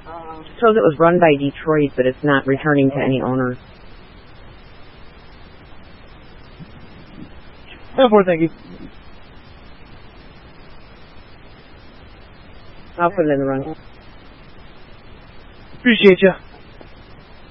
Shows it was run by Detroit, but it's not returning to any owners. 10-4, thank you. I'll put it in the run. Appreciate you.